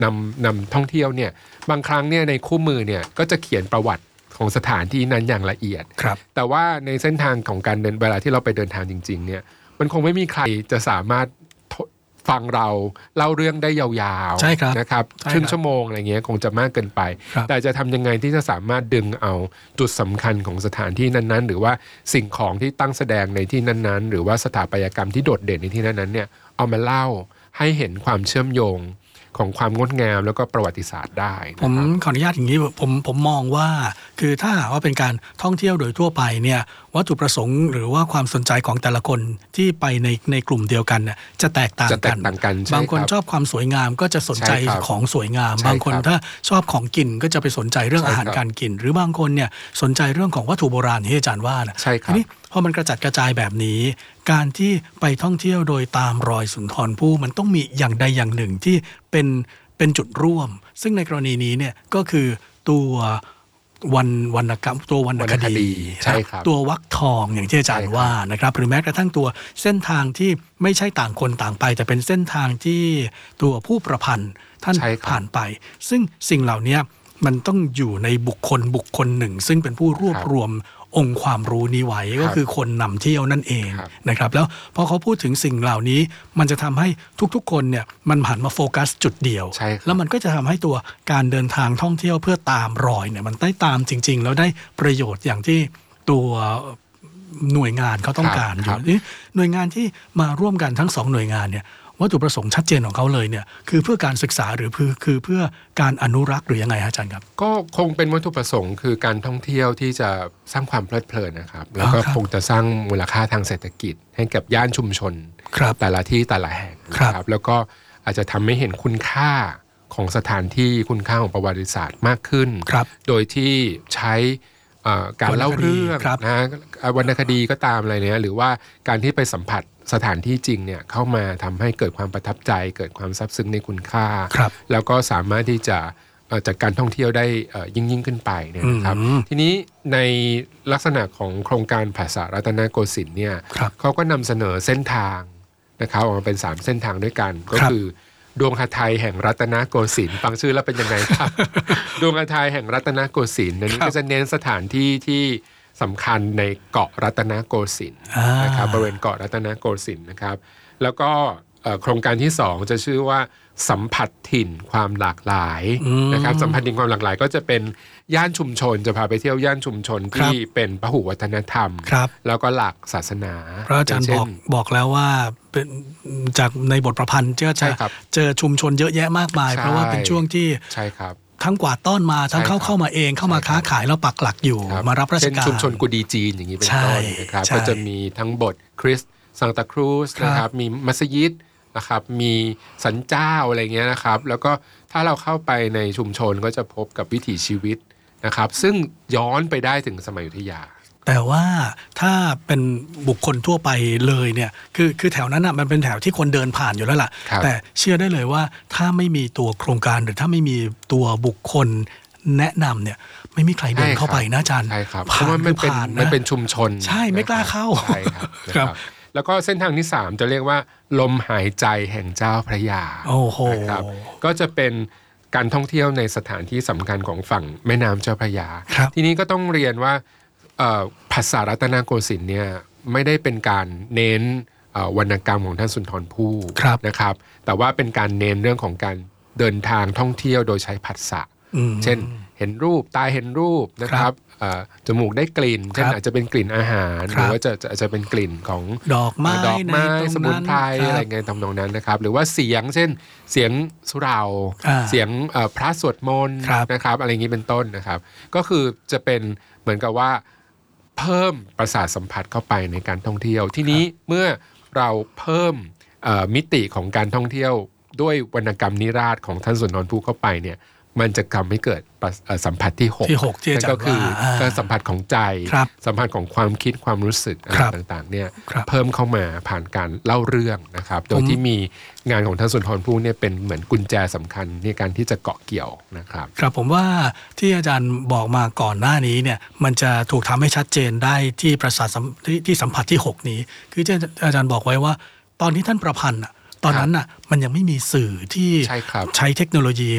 นำท่องเที่ยวเนี่ยบางครั้งเนี่ยในคู่มือเนี่ยก็จะเขียนประวัติของสถานที่นั้นอย่างละเอียดแต่ว่าในเส้นทางของการเดินเวลาที่เราไปเดินทางจริงๆเนี่ยมันคงไม่มีใครจะสามารถฟังเราเล่าเรื่องได้ยาวๆนะครับครึ่งชั่วโมงอะไรเงี้ยคงจะมากเกินไปแต่จะทำยังไงที่จะสามารถดึงเอาจุดสำคัญของสถานที่นั้นๆหรือว่าสิ่งของที่ตั้งแสดงในที่นั้นๆหรือว่าสถาปัตยกรรมที่โดดเด่นในที่นั้นๆเนี่ยเอามาเล่าให้เห็นความเชื่อมโยงของความงดงามแล้วก็ประวัติศาสตร์ได้ผมขออนุญาตอย่างนี้ผมมองว่าคือถ้าหากว่าเป็นการท่องเที่ยวโดยทั่วไปเนี่ยวัตถุประสงค์หรือว่าความสนใจของแต่ละคนที่ไปในกลุ่มเดียวกันเนี่ยจะแตกต่างกันบางคนชอบความสวยงามก็จะสนใจของสวยงามบางคนถ้าชอบของกินก็จะไปสนใจเรื่องอาหารการกินหรือบางคนเนี่ยสนใจเรื่องของวัตถุโบราณที่อาจารย์ว่านะทีนี้พอมันกระจัดกระจายแบบนี้การที่ไปท่องเที่ยวโดยตามรอยสุนทรภู่มันต้องมีอย่างใดอย่างหนึ่งที่เป็นจุดร่วมซึ่งในกรณีนี้เนี่ยก็คือตัววรรณกรรมตัววรรณคดีตัววรรคทองอย่างที่อาจารย์ว่านะครับหรือแม้กระทั่งตัวเส้นทางที่ไม่ใช่ต่างคนต่างไปแต่เป็นเส้นทางที่ตัวผู้ประพันธ์ท่านผ่านไปซึ่งสิ่งเหล่านี้มันต้องอยู่ในบุคคลหนึ่งซึ่งเป็นผู้รวบรวมองค์ความรู้นี้ไว้ก็คือคนนำเที่ยวนั่นเองนะครับแล้วพอเขาพูดถึงสิ่งเหล่านี้มันจะทำให้ทุกๆคนเนี่ยมันหันมาโฟกัสจุดเดียวแล้วมันก็จะทำให้ตัวการเดินทางท่องเที่ยวเพื่อตามรอยเนี่ยมันได้ตามจริงๆแล้วได้ประโยชน์อย่างที่ตัวหน่วยงานเขาต้องการอยู่หน่วยงานที่มาร่วมกันทั้งสองหน่วยงานเนี่ยวัตถุประสงค์ชัดเจนของเขาเลยเนี่ยคือเพื่อการศึกษาหรือคือเพื่อการอนุรักษ์หรือยังไงอาจารย์ครับก็คงเป็นวัตถุประสงค์คือการท่องเที่ยวที่จะสร้างความเพลิดเพลินนะครับแล้วก็คงจะสร้างมูลค่าทางเศรษฐกิจให้กับย่านชุมชนแต่ละที่แต่ละแห่งครับแล้วก็อาจจะทำให้เห็นคุณค่าของสถานที่คุณค่าของประวัติศาสตร์มากขึ้นโดยที่ใช้การเล่าเรื่องนะวรรณคดีก็ตามอะไรเนี้ยหรือว่าการที่ไปสัมผัสสถานที่จริงเนี่ยเข้ามาทำให้เกิดความประทับใจเกิดความซาบซึ้งในคุณค่าแล้วก็สามารถที่จะจัดการท่องเที่ยวได้ยิ่งขึ้นไปเนี่ยนะครับทีนี้ในลักษณะของโครงการภาษารัตนโกสินทร์เนี่ยเขาก็นำเสนอเส้นทางนะครับออกมาเป็น3เส้นทางด้วยกันก็คือดวงหทัยแห่งรัตนโกสินทร์ฟังชื่อแล้วเป็นยังไงครับ ดวงหทัยแห่งรัตนโกสินทร์อันนี้ก็จะเน้นสถานที่ที่สำคัญในเกาะรัตนโกสินทร์นะครับบริเวณเกาะรัตนโกสินทร์นะครับแล้วก็โครงการที่2จะชื่อว่าสัมผัสถิ่นความหลากหลายนะครับสัมผัสถิ่นความหลากหลายก็จะเป็นย่านชุมชนจะพาไปเที่ยวย่านชุมชนที่เป็นพหุวัฒนธรรมแล้วก็หลักศาสนาเพราะอาจารย์บอกแล้วว่าเป็นจากในบทประพันธ์จะเจอชุมชนเยอะแยะมากมายเพราะว่าเป็นช่วงที่ใช่ครับทั้งกวาดต้อนมาทั้งเข้ามาเองเข้ามาค้าขายแล้วปักหลักอยู่มารับราชการชุมชนกุดีจีนอย่างนี้เป็นต้นนะครับก็จะมีทั้งโบสถ์คริสต์ซานตาครูซนะครับมีมัสยิดนะครับมีสันเจ้าอะไรเงี้ยนะครับแล้วก็ถ้าเราเข้าไปในชุมชนก็จะพบกับวิถีชีวิตนะครับซึ่งย้อนไปได้ถึงสมัยอยุธยาแต่ว่าถ้าเป็นบุคคลทั่วไปเลยเนี่ยคือแถวนั้นมันเป็นแถวที่คนเดินผ่านอยู่แล้วล่ะแต่เชื่อได้เลยว่าถ้าไม่มีตัวโครงการหรือถ้าไม่มีตัวบุคคลแนะนำเนี่ยไม่มีใครเดินเข้าไปนะอาจารย์ใช่ครับเพราะว่ามันเป็นชุมชนใช่ไม่กล้าเข้าใช่ครับแล้วก็เส้นทางที่3จะเรียกว่าลมหายใจแห่งเจ้าพระยานะครับก็จะเป็นการท่องเที่ยวในสถานที่สำคัญของฝั่งแม่น้ำเจ้าพระยาทีนี้ก็ต้องเรียนว่าภาษารัตนโกสินทร์เนี่ยไม่ได้เป็นการเน้นวรรณกรรมของท่านสุนทรภู่นะครับแต่ว่าเป็นการเน้นเรื่องของการเดินทางท่องเที่ยวโดยใช้ผัสสะเช่นเห็นรูปตาเห็นรูปนะครับจมูกได้กลิ่นเช่นอาจจะเป็นกลิ่นอาหารหรือว่าจะเป็นกลิ่นของดอกไม้สมุนไพรอะไรเงี้ยทำนองนั้นนะครับหรือว่าเสียงเช่นเสียงสุเหร่าเสียงพระสวดมนต์นะครับอะไรอย่างนี้เป็นต้นนะครับก็คือจะเป็นเหมือนกับว่าเพิ่มประสาทสัมผัสเข้าไปในการท่องเที่ยวที่นี้เมื่อเราเพิ่มมิติของการท่องเที่ยวด้วยวรรณกรรมนิราศของท่านสุนทรภู่เข้าไปเนี่ยมันจะทำให้เกิดสัมผัสที่6นั่นก็คือสัมผัสของใจสัมผัสของความคิดความรู้สึกอะไรต่างๆเนี่ยเพิ่มเข้ามาผ่านการเล่าเรื่องนะครับโดยที่มีงานของท่านสุนทรภู่เนี่ยเป็นเหมือนกุญแจสำคัญในการที่จะเกาะเกี่ยวนะครับครับผมว่าที่อาจารย์บอกมาก่อนหน้านี้เนี่ยมันจะถูกทำให้ชัดเจนได้ที่ประสาทที่สัมผัสที่6นี้คือที่อาจารย์บอกไว้ว่าตอนที่ท่านประพันธ์ตอนนั้นน่ะมันยังไม่มีสื่อที่ใช้เทคโนโลยี